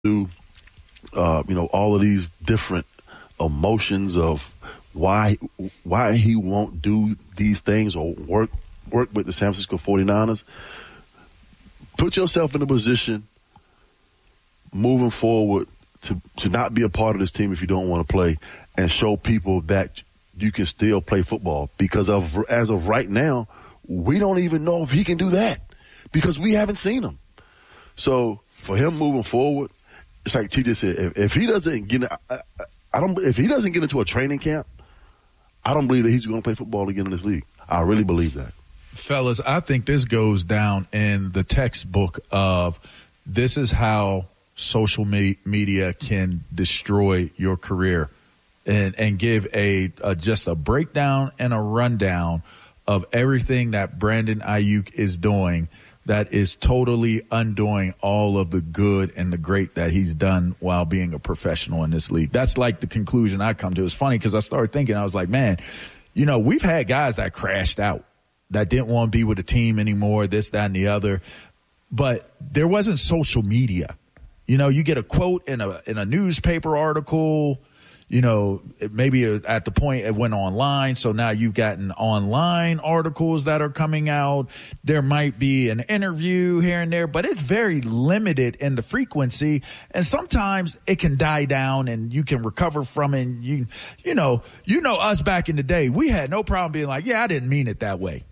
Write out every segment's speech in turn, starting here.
through, all of these different emotions of why he won't do these things or work with the San Francisco 49ers. Put yourself in a position moving forward to not be a part of this team if you don't want to play, and show people that you can still play football. Because as of right now, we don't even know if he can do that because we haven't seen him. So for him moving forward, it's like TJ said, if he doesn't get into a training camp, I don't believe that he's going to play football again in this league. I really believe that. Fellas, I think this goes down in the textbook of this is how social media can destroy your career, and give just a breakdown and a rundown of everything that Brandon Aiyuk is doing that is totally undoing all of the good and the great that he's done while being a professional in this league. That's like the conclusion I come to. It's funny because I started thinking, I was like, man, we've had guys that crashed out, that didn't want to be with the team anymore, this, that, and the other. But there wasn't social media. You get a quote in a newspaper article, maybe at the point it went online. So now you've gotten online articles that are coming out. There might be an interview here and there, but it's very limited in the frequency. And sometimes it can die down and you can recover from it. And you know us back in the day, we had no problem being like, yeah, I didn't mean it that way.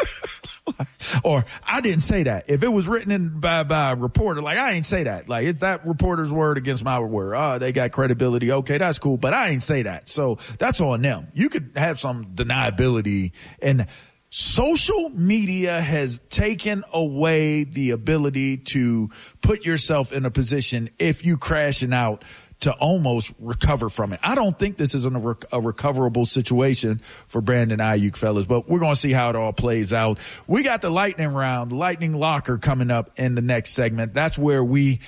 Or I didn't say that. If it was written in by a reporter, like, I ain't say that. Like, it's that reporter's word against my word. Oh, they got credibility. Okay, that's cool. But I ain't say that. So that's on them. You could have some deniability. And social media has taken away the ability to put yourself in a position, if you crashing out, to almost recover from it. I don't think this is a recoverable situation for Brandon Aiyuk, fellas, but we're going to see how it all plays out. We got the lightning round, lightning locker coming up in the next segment. That's where we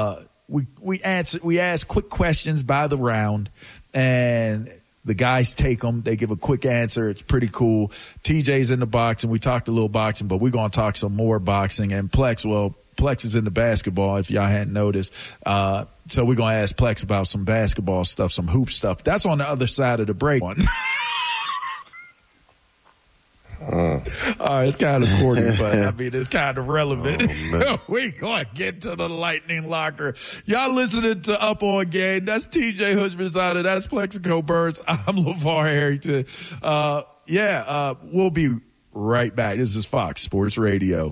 ask quick questions by the round, and the guys take them. They give a quick answer. It's pretty cool. TJ's in the boxing. We talked a little boxing, but we're going to talk some more boxing. And Plex is into basketball, if y'all hadn't noticed. So we're going to ask Plex about some basketball stuff, some hoop stuff. That's on the other side of the break. All right, it's kind of corny, but it's kind of relevant. We're going to get to the lightning locker. Y'all listening to Up On Game. That's TJ Houshmandzadeh. That's Plexico Burns. I'm LeVar Harrington. We'll be right back. This is Fox Sports Radio.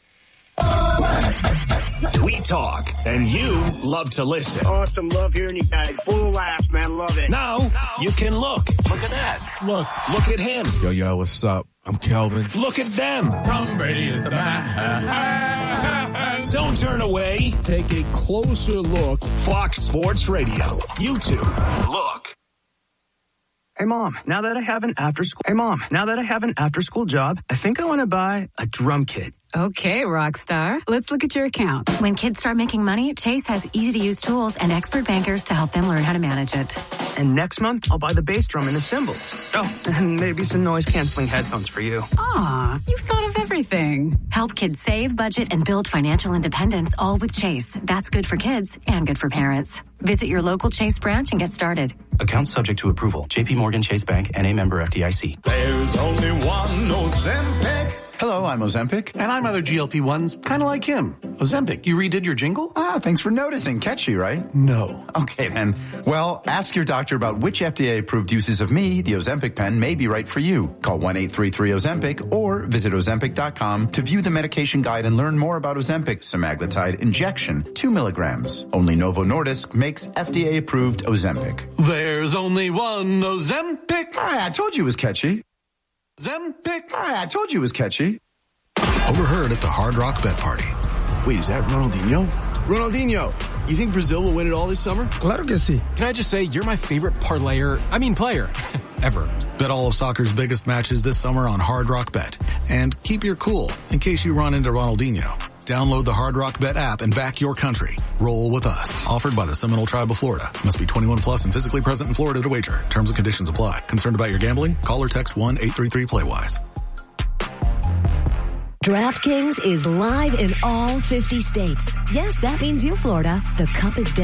We talk, and you love to listen. Awesome. Love hearing you guys. Full of laughs, man. Love it. Now you can look. Look at that. Look at him. Yo, what's up? I'm Kelvin. Look at them. Tom Brady is the man. Don't turn away. Take a closer look. Fox Sports Radio. YouTube. Look. Hey, Mom, now that I have an after-school job, I think I want to buy a drum kit. Okay, Rockstar. Let's look at your account. When kids start making money, Chase has easy-to-use tools and expert bankers to help them learn how to manage it. And next month, I'll buy the bass drum and the cymbals. Oh, and maybe some noise-canceling headphones for you. Aw, you've thought of everything. Help kids save, budget, and build financial independence, all with Chase. That's good for kids and good for parents. Visit your local Chase branch and get started. Account subject to approval. J.P. Morgan Chase Bank, N.A. member FDIC. There's only one Ozempic. Hello, I'm Ozempic. And I'm other GLP-1s, kind of like him. Ozempic, you redid your jingle? Thanks for noticing. Catchy, right? No. Okay, then. Well, ask your doctor about which FDA-approved uses of me, the Ozempic pen, may be right for you. Call 1-833-OZEMPIC or visit Ozempic.com to view the medication guide and learn more about Ozempic semaglutide injection, 2 milligrams. Only Novo Nordisk makes FDA-approved Ozempic. There's only one Ozempic. I told you it was catchy. Zempic. I told you it was catchy. Overheard at the Hard Rock Bet Party. Wait, is that Ronaldinho? Ronaldinho, you think Brazil will win it all this summer? Claro que sí. Can I just say, you're my favorite player, ever. Bet all of soccer's biggest matches this summer on Hard Rock Bet. And keep your cool in case you run into Ronaldinho. Download the Hard Rock Bet app and back your country. Roll with us. Offered by the Seminole Tribe of Florida. Must be 21 plus and physically present in Florida to wager. Terms and conditions apply. Concerned about your gambling? Call or text 1-833-PLAY-WISE. DraftKings is live in all 50 states. Yes, that means you, Florida. The Cup is down.